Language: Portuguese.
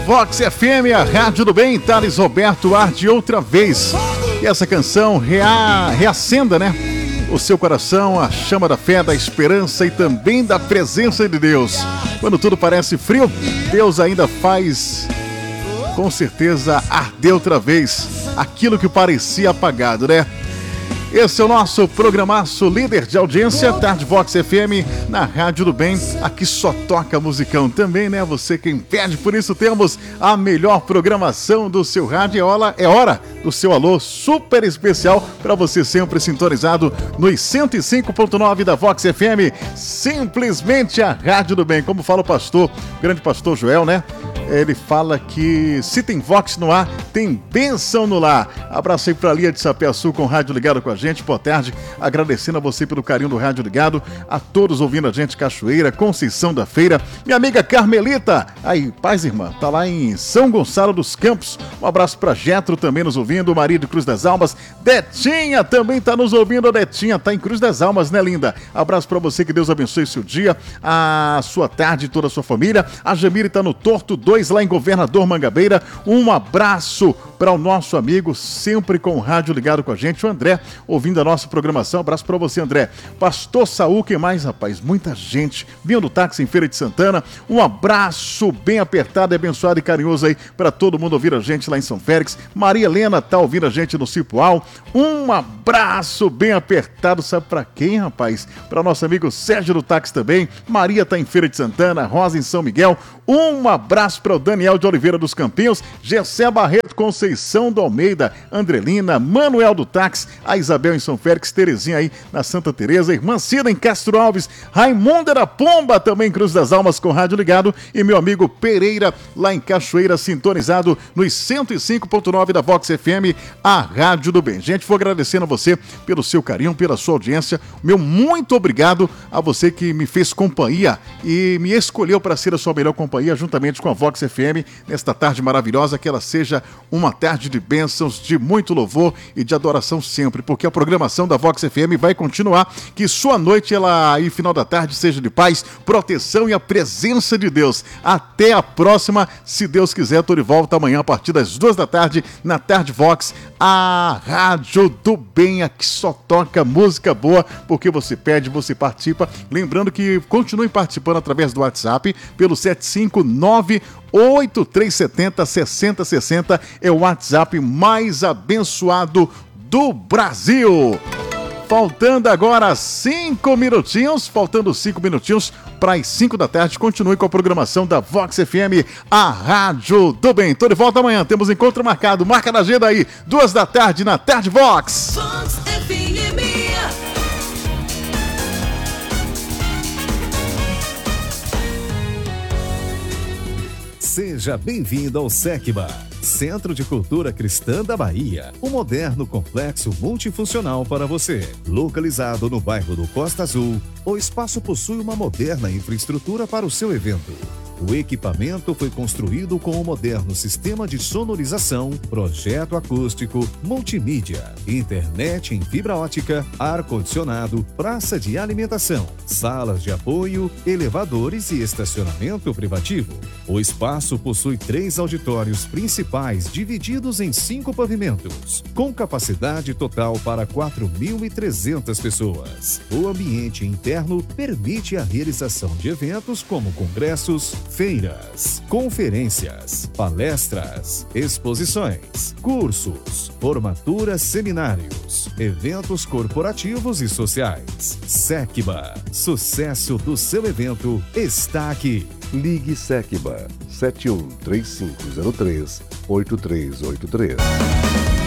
Vox FM, a Rádio do Bem, Thales Roberto Arde outra vez. E essa canção reacenda, né? O seu coração, a chama da fé, da esperança e também da presença de Deus. Quando tudo parece frio, Deus ainda faz, com certeza, arder outra vez aquilo que parecia apagado, né? Esse é o nosso programaço líder de audiência, Tarde Vox FM, na Rádio do Bem. Aqui só toca musicão também, né? Você quem pede, por isso temos a melhor programação do seu rádio. É hora do seu alô super especial para você sempre sintonizado nos 105.9 da Vox FM. Simplesmente a Rádio do Bem. Como fala o pastor, o grande pastor Joel, né? Ele fala que se tem Vox no ar, tem bênção no lar. Abraço aí pra Lia de Sapeaçu com o rádio ligado com a gente. Boa tarde, agradecendo a você pelo carinho do rádio ligado, a todos ouvindo a gente, Cachoeira, Conceição da Feira, minha amiga Carmelita, aí, paz irmã, tá lá em São Gonçalo dos Campos. Um abraço pra Getro também nos ouvindo, Maria de Cruz das Almas, Detinha também tá nos ouvindo, a Detinha tá em Cruz das Almas, né, linda? Abraço pra você, que Deus abençoe seu dia, a sua tarde e toda a sua família. A Jamile tá no Torto 2, lá em Governador Mangabeira. Um abraço para o nosso amigo, sempre com o rádio ligado com a gente, o André, ouvindo a nossa programação. Abraço para você, André. Pastor Saul, quem mais, rapaz? Muita gente vindo do táxi em Feira de Santana. Um abraço bem apertado, abençoado e carinhoso aí para todo mundo ouvir a gente lá em São Félix. Maria Helena tá ouvindo a gente no Cipual. Um abraço bem apertado, sabe para quem, rapaz? Para nosso amigo Sérgio do táxi também. Maria tá em Feira de Santana, Rosa em São Miguel. Um abraço para o Daniel de Oliveira dos Campinhos, Gessé Barreto, Conceição do Almeida, Andrelina, Manuel do Táxi, a Isabel em São Félix, Terezinha aí na Santa Teresa, Irmã Cida em Castro Alves, Raimundo da Pomba também em Cruz das Almas com rádio ligado, e meu amigo Pereira lá em Cachoeira, sintonizado nos 105.9 da Vox FM, a Rádio do Bem. Gente, vou agradecendo a você pelo seu carinho, pela sua audiência. Meu muito obrigado a você que me fez companhia e me escolheu para ser a sua melhor companhia, juntamente com a Vox FM, nesta tarde maravilhosa, que ela seja uma tarde de bênçãos, de muito louvor e de adoração sempre, porque a programação da Vox FM vai continuar, que sua noite e final da tarde seja de paz, proteção e a presença de Deus. Até a próxima, se Deus quiser, tô de volta amanhã a partir das 2 da tarde, na Tarde Vox, a Rádio do Bem, aqui só toca música boa, porque você pede, você participa. Lembrando que continue participando através do WhatsApp, pelo 759-8370-6060, é o WhatsApp mais abençoado do Brasil. Faltando agora 5 minutinhos para as 5 da tarde. Continue com a programação da Vox FM, a Rádio do Bem. Tô de volta amanhã, temos encontro marcado. Marca na agenda aí, 2 da tarde na Tarde Vox. Vox FM. Seja bem-vindo ao SECBA, Centro de Cultura Cristã da Bahia, um moderno complexo multifuncional para você. Localizado no bairro do Costa Azul, o espaço possui uma moderna infraestrutura para o seu evento. O equipamento foi construído com um moderno sistema de sonorização, projeto acústico, multimídia, internet em fibra ótica, ar-condicionado, praça de alimentação, salas de apoio, elevadores e estacionamento privativo. O espaço possui 3 auditórios principais divididos em 5 pavimentos, com capacidade total para 4.300 pessoas. O ambiente interno permite a realização de eventos como congressos, feiras, conferências, palestras, exposições, cursos, formaturas, seminários, eventos corporativos e sociais. SECBA, sucesso do seu evento está aqui. Ligue SECBA 713503-8383.